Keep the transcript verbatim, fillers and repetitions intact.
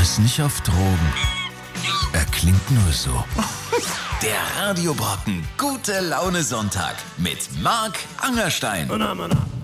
ist nicht auf Drogen. Er klingt nur so. Der Radio Brocken. Gute Laune Sonntag mit Marc Angerstein. Manna, manna.